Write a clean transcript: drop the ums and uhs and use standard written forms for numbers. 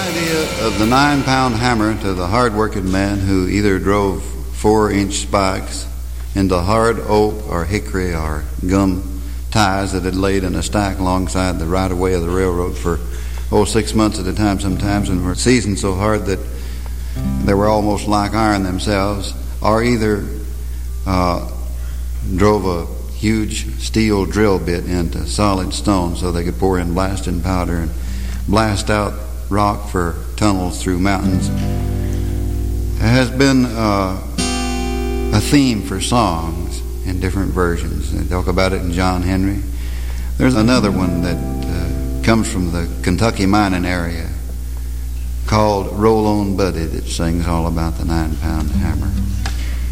idea of the 9-pound hammer to the hard-working man who either drove 4-inch spikes into hard oak or hickory or gum ties that had laid in a stack alongside the right-of-way of the railroad for 6 months at a time sometimes, and were seasoned so hard that they were almost like iron themselves, or either drove a huge steel drill bit into solid stone so they could pour in blasting powder and blast out rock for tunnels through mountains. It has been a theme for songs in different versions. They talk about it in John Henry. There's another one that comes from the Kentucky mining area called Roll On Buddy that sings all about the 9-pound hammer.